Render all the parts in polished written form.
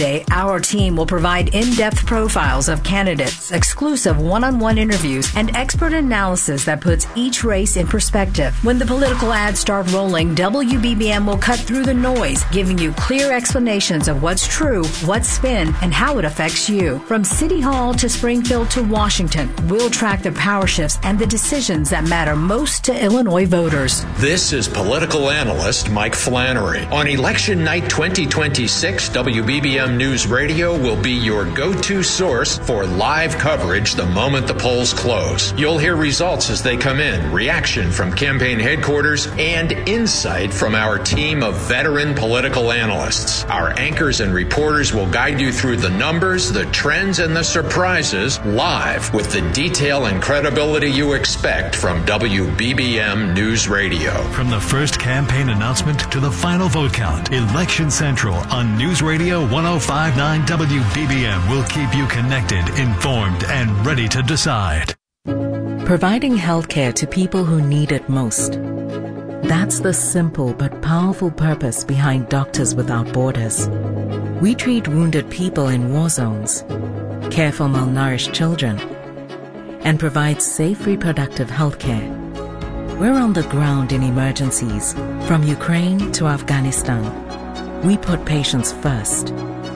Our team will provide in-depth profiles of candidates, exclusive one-on-one interviews, and expert analysis that puts each race in perspective. When the political ads start rolling, WBBM will cut through the noise, giving you clear explanations of what's true, what's spin, and how it affects you. From City Hall to Springfield to Washington, we'll track the power shifts and the decisions that matter most to Illinois voters. This is political analyst Mike Flannery. On election night 2026, WBBM News Radio will be your go-to source for live coverage the moment the polls close. You'll hear results as they come in, reaction from campaign headquarters, and insight from our team of veteran political analysts. Our anchors and reporters will guide you through the numbers, the trends, and the surprises live with the detail and credibility you expect from WBBM News Radio. From the first campaign announcement to the final vote count, Election Central on News Radio 105.9 WBBM will keep you connected, informed, and ready to decide. Providing healthcare to people who need it most. That's the simple but powerful purpose behind Doctors Without Borders. We treat wounded people in war zones, care for malnourished children, and provide safe reproductive healthcare. We're on the ground in emergencies, from Ukraine to Afghanistan. We put patients first.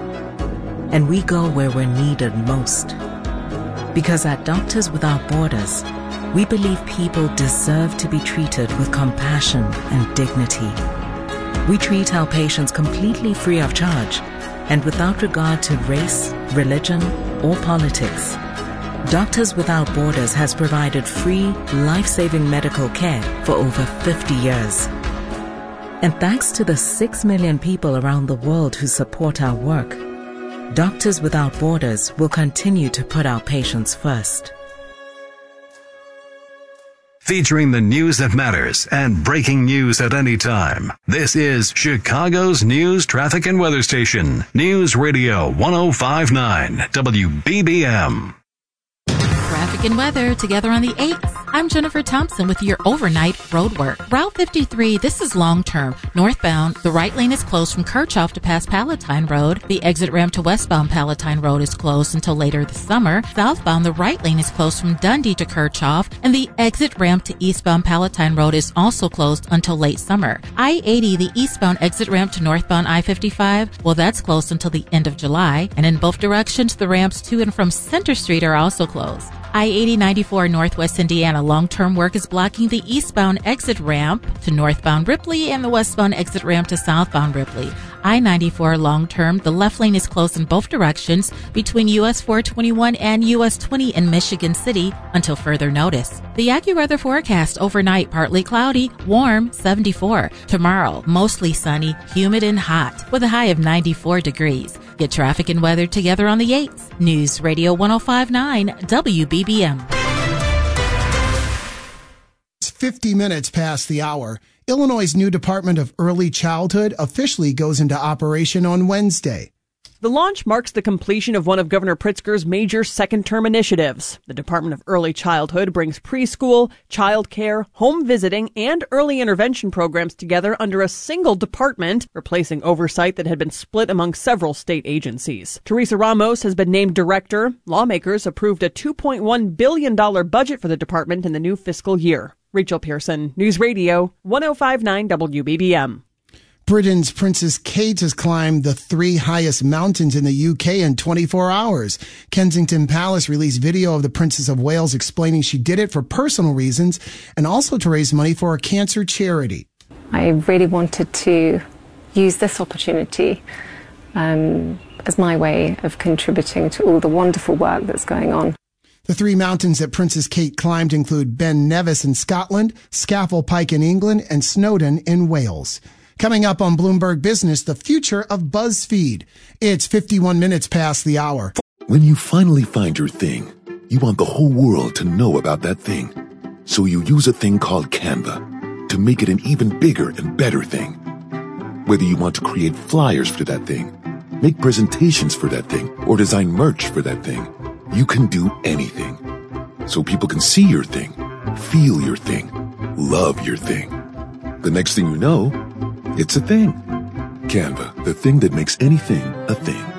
And we go where we're needed most. Because at Doctors Without Borders, we believe people deserve to be treated with compassion and dignity. We treat our patients completely free of charge and without regard to race, religion, or politics. Doctors Without Borders has provided free, life-saving medical care for over 50 years. And thanks to the 6 million people around the world who support our work, Doctors Without Borders will continue to put our patients first. Featuring the news that matters and breaking news at any time. This is Chicago's news, traffic, and weather station. News Radio 105.9 WBBM. Traffic and weather together on the 8th. I'm Jennifer Thompson with your overnight road work. Route 53, this is long-term. Northbound, the right lane is closed from Kirchhoff to past Palatine Road. The exit ramp to westbound Palatine Road is closed until later this summer. Southbound, the right lane is closed from Dundee to Kirchhoff, and the exit ramp to eastbound Palatine Road is also closed until late summer. I-80, the eastbound exit ramp to northbound I-55, well, that's closed until the end of July. And in both directions, the ramps to and from Center Street are also closed. I-80-94 Northwest Indiana long-term work is blocking the eastbound exit ramp to northbound Ripley and the westbound exit ramp to southbound Ripley. I-94 long-term, the left lane is closed in both directions between US 421 and US 20 in Michigan City until further notice. The AccuWeather forecast overnight, partly cloudy, warm, 74. Tomorrow, mostly sunny, humid and hot with a high of 94 degrees. Get traffic and weather together on the 8th. News Radio 105.9 WBBM. It's 50 minutes past the hour. Illinois' new Department of Early Childhood officially goes into operation on Wednesday. The launch marks the completion of one of Governor Pritzker's major second-term initiatives. The Department of Early Childhood brings preschool, child care, home visiting, and early intervention programs together under a single department, replacing oversight that had been split among several state agencies. Teresa Ramos has been named director. Lawmakers approved a $2.1 billion budget for the department in the new fiscal year. Rachel Pearson, News Radio 105.9 WBBM. Britain's Princess Kate has climbed the 3 highest mountains in the UK in 24 hours. Kensington Palace released video of the Princess of Wales explaining she did it for personal reasons and also to raise money for a cancer charity. I really wanted to use this opportunity as my way of contributing to all the wonderful work that's going on. The 3 mountains that Princess Kate climbed include Ben Nevis in Scotland, Scafell Pike in England, and Snowdon in Wales. Coming up on Bloomberg Business, the future of BuzzFeed. It's 51 minutes past the hour. When you finally find your thing, you want the whole world to know about that thing. So you use a thing called Canva to make it an even bigger and better thing. Whether you want to create flyers for that thing, make presentations for that thing, or design merch for that thing, you can do anything. So people can see your thing, feel your thing, love your thing. The next thing you know, it's a thing. Canva, the thing that makes anything a thing.